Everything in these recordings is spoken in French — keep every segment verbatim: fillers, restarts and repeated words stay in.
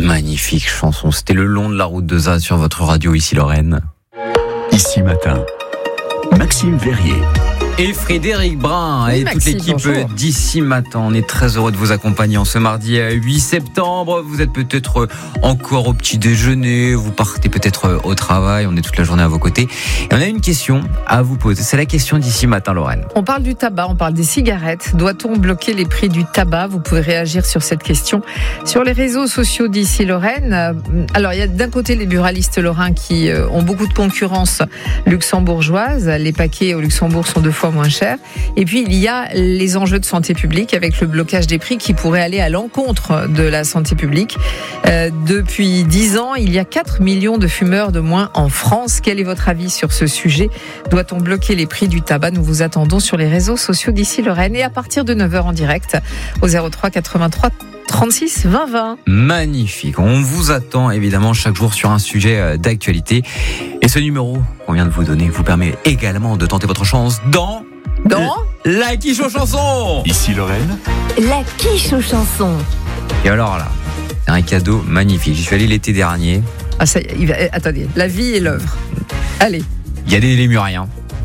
Magnifique chanson, c'était Le long de la route de Zaz sur votre radio, ici Lorraine. Ici Matin, Maxime Verrier. Et Frédéric Brun oui, et Maxime, toute l'équipe bonjour. d'Ici Matin. On est très heureux de vous accompagner en ce mardi huit septembre. Vous êtes peut-être encore au petit déjeuner, vous partez peut-être au travail, on est toute la journée à vos côtés. Et on a une question à vous poser. C'est la question d'Ici Matin, Lorraine. On parle du tabac, on parle des cigarettes. Doit-on bloquer les prix du tabac ? Vous pouvez réagir sur cette question sur les réseaux sociaux d'Ici Lorraine. Alors, il y a d'un côté les buralistes lorrains qui ont beaucoup de concurrence luxembourgeoise. Les paquets au Luxembourg sont deux fois moins chers. Et puis, il y a les enjeux de santé publique avec le blocage des prix qui pourrait aller à l'encontre de la santé publique. Euh, depuis dix ans, il y a quatre millions de fumeurs de moins en France. Quel est votre avis sur ce sujet ? Doit-on bloquer les prix du tabac ? Nous vous attendons sur les réseaux sociaux d'Ici Lorraine et à partir de neuf heures en direct au zéro trois quatre-vingt-trois trente-six vingt vingt. Magnifique. On vous attend évidemment chaque jour sur un sujet d'actualité. Et ce numéro qu'on vient de vous donner vous permet également de tenter votre chance dans... Dans La quiche aux chansons. Ici Lorraine, La quiche aux chansons. Et alors là, c'est un cadeau magnifique. J'y suis allé l'été dernier. Ah, ça y est, il va... attendez, la vie et l'œuvre. Allez. Il y a des lémuriens.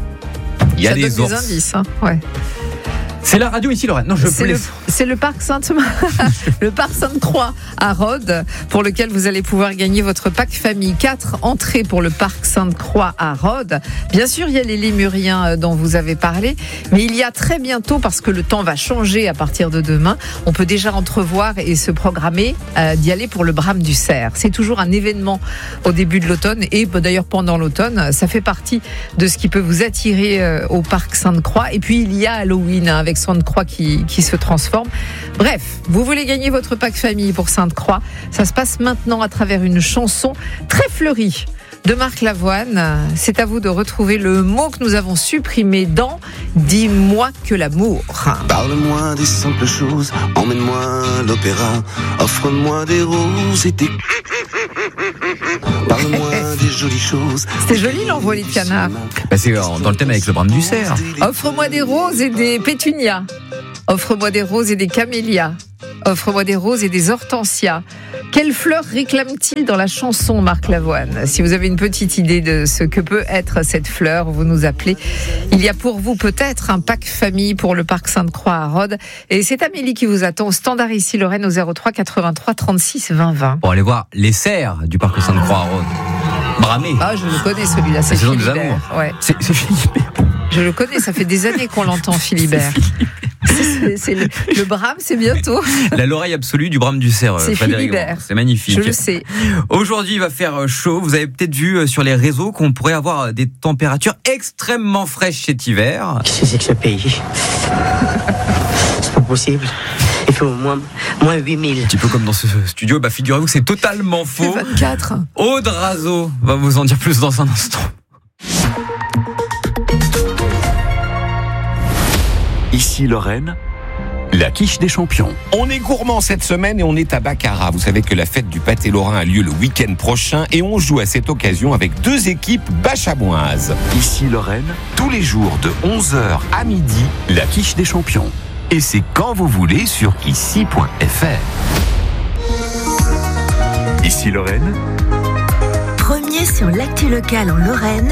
Il y a ça des donne ours. des indices, hein. Ouais. C'est la radio ici, Lorraine. Non, je C'est peux le, les... c'est le parc Sainte le parc Sainte-Croix à Rhodes, pour lequel vous allez pouvoir gagner votre pack famille. Quatre entrées pour le parc Sainte-Croix à Rhodes. Bien sûr, il y a les lémuriens dont vous avez parlé, mais il y a très bientôt, parce que le temps va changer à partir de demain, on peut déjà entrevoir et se programmer euh, d'y aller pour le brame du cerf. C'est toujours un événement au début de l'automne et d'ailleurs pendant l'automne. Ça fait partie de ce qui peut vous attirer euh, au parc Sainte-Croix. Et puis il y a Halloween hein, avec Sainte-Croix qui, qui se transforme. Bref, vous voulez gagner votre pack famille pour Sainte-Croix. Ça se passe maintenant à travers une chanson très fleurie de Marc Lavoine. C'est à vous de retrouver le mot que nous avons supprimé dans Dis-moi que l'amour. Parle-moi des simples choses, emmène-moi à l'opéra, offre-moi des roses et des... Parle-moi des jolies choses. C'était joli l'envoi de canard. Bah, c'est dans le thème avec le brame du cerf. Offre-moi des roses et des pétunias. Offre-moi des roses et des camélias. Offre-moi des roses et des hortensias. Quelle fleur réclame-t-il dans la chanson, Marc Lavoine ? Si vous avez une petite idée de ce que peut être cette fleur, vous nous appelez. Il y a pour vous peut-être un pack famille pour le parc Sainte-Croix à Rhodes. Et c'est Amélie qui vous attend au standard ici, Lorraine, au zéro trois quatre-vingt-trois trente-six vingt vingt. Pour aller voir les cerfs du parc Sainte-Croix à Rhodes. Bramé. Ah, je le connais celui-là, c'est, C'est le nom des Philibert. Ouais. C'est, c'est Philibert. Je le connais, ça fait des années qu'on l'entend, Philibert. C'est, c'est le, le brame, c'est bientôt. La l'oreille absolue du brame du cerf. C'est Frédéric Philibert. Brun. C'est magnifique. Je le sais. Aujourd'hui, il va faire chaud. Vous avez peut-être vu sur les réseaux qu'on pourrait avoir des températures extrêmement fraîches cet hiver. Qu'est-ce que c'est que ce pays ? C'est pas possible. Il fait au moins, moins huit mille. Un petit peu comme dans ce studio. Bah, figurez-vous que c'est totalement faux. vingt-quatre. Aude Razo va vous en dire plus dans un instant. ici Lorraine, la quiche des champions. On est gourmand cette semaine et on est à Baccarat. Vous savez que la fête du pâté lorrain a lieu le week-end prochain et on joue à cette occasion avec deux équipes bachamoises. Ici Lorraine, tous les jours de onze heures à midi, la quiche des champions. Et c'est quand vous voulez sur ici point f r. Ici Lorraine, Premier sur l'actu locale en Lorraine.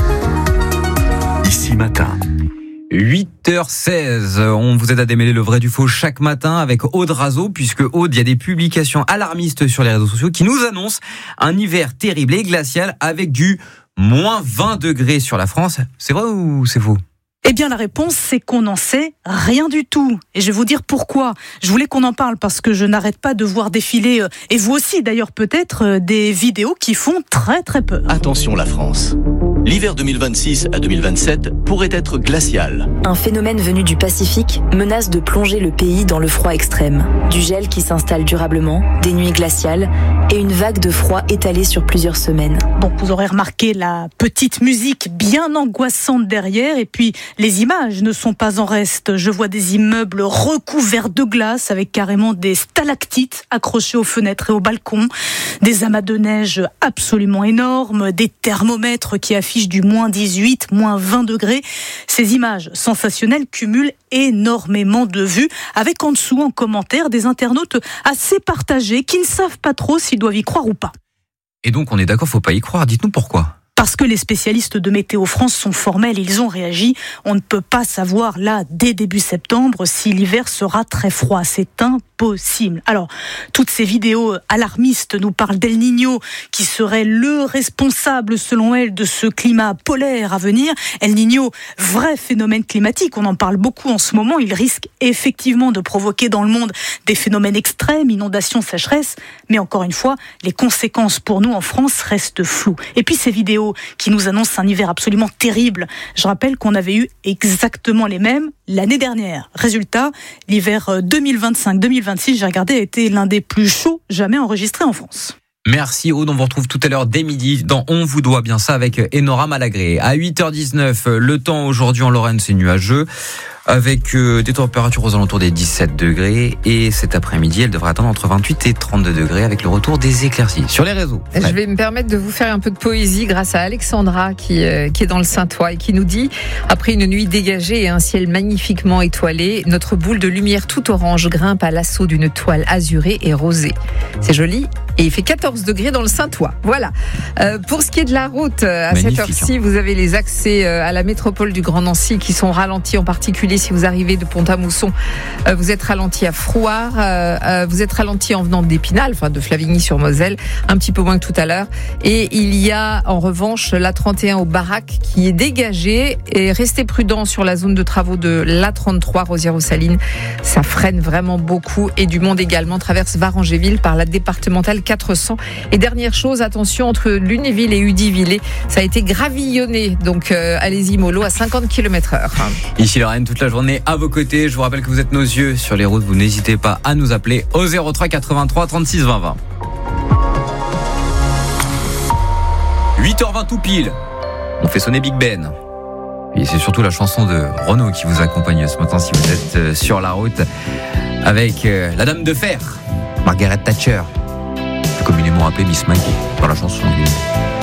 Ici Matin. huit heures seize, on vous aide à démêler le vrai du faux chaque matin avec Aude Razo, puisque Aude, il y a des publications alarmistes sur les réseaux sociaux qui nous annoncent un hiver terrible et glacial avec du moins vingt degrés sur la France. C'est vrai ou c'est faux ? Eh bien, la réponse, c'est qu'on n'en sait rien du tout. Et je vais vous dire pourquoi. Je voulais qu'on en parle parce que je n'arrête pas de voir défiler, et vous aussi d'ailleurs peut-être, des vidéos qui font très très peur. Attention la France. L'hiver deux mille vingt-six à deux mille vingt-sept pourrait être glacial. Un phénomène venu du Pacifique menace de plonger le pays dans le froid extrême. Du gel qui s'installe durablement, des nuits glaciales et une vague de froid étalée sur plusieurs semaines. Bon, vous aurez remarqué la petite musique bien angoissante derrière, et puis les images ne sont pas en reste. Je vois des immeubles recouverts de glace avec carrément des stalactites accrochés aux fenêtres et aux balcons, des amas de neige absolument énormes, des thermomètres qui affichent affiche du moins dix-huit, moins vingt degrés. Ces images sensationnelles cumulent énormément de vues, avec en dessous, en commentaire, des internautes assez partagés qui ne savent pas trop s'ils doivent y croire ou pas. Et donc, on est d'accord, faut pas y croire. Dites-nous pourquoi. Parce que les spécialistes de Météo France sont formels, ils ont réagi. On ne peut pas savoir là, dès début septembre, si l'hiver sera très froid. C'est impossible. Alors, toutes ces vidéos alarmistes nous parlent d'El Niño, qui serait le responsable, selon elles, de ce climat polaire à venir. El Niño, vrai phénomène climatique, on en parle beaucoup en ce moment. Il risque effectivement de provoquer dans le monde des phénomènes extrêmes, inondations, sécheresses. Mais encore une fois, les conséquences pour nous en France restent floues. Et puis ces vidéos qui nous annonce un hiver absolument terrible. Je rappelle qu'on avait eu exactement les mêmes l'année dernière. Résultat, l'hiver deux mille vingt-cinq deux mille vingt-six, j'ai regardé, a été l'un des plus chauds jamais enregistrés en France. Merci Aude, on vous retrouve tout à l'heure dès midi dans On vous doit bien ça avec Enora Malagré. À huit heures dix-neuf, le temps aujourd'hui en Lorraine c'est nuageux, avec euh, des températures aux alentours des dix-sept degrés, et cet après-midi elle devrait atteindre entre vingt-huit et trente-deux degrés avec le retour des éclaircies sur les réseaux. Je vais me permettre de vous faire un peu de poésie grâce à Alexandra qui, euh, qui est dans le Saintois et qui nous dit: après une nuit dégagée et un ciel magnifiquement étoilé, notre boule de lumière tout orange grimpe à l'assaut d'une toile azurée et rosée. C'est joli. Et il fait quatorze degrés dans le Saintois. Voilà. Euh, pour ce qui est de la route, à Magnifique, cette heure-ci, hein. Vous avez les accès à la métropole du Grand Nancy qui sont ralentis, en particulier si vous arrivez de Pont-à-Mousson. Euh, vous êtes ralenti à Frouard, euh, euh, vous êtes ralenti en venant d'Épinal, enfin de Flavigny-sur-Moselle, un petit peu moins que tout à l'heure. Et il y a en revanche l'A trente et un au Barac qui est dégagé. Et restez prudents sur la zone de travaux de l'A trente-trois, Rosières-aux-Salines. Ça freine vraiment beaucoup. Et du monde également traverse Varangéville par la départementale quatre cents. Et dernière chose, attention, entre Lunéville et Udivillé, ça a été gravillonné. Donc euh, allez-y mollo à cinquante kilomètres heure. Ici Lorraine, toute la journée à vos côtés. Je vous rappelle que vous êtes nos yeux sur les routes. Vous n'hésitez pas à nous appeler au zéro trois quatre-vingt-trois trente-six vingt vingt. huit heures vingt tout pile. On fait sonner Big Ben. Et c'est surtout la chanson de Renaud qui vous accompagne ce matin si vous êtes sur la route avec la Dame de Fer, Margaret Thatcher, plus communément appelée Miss Maggie dans la chanson.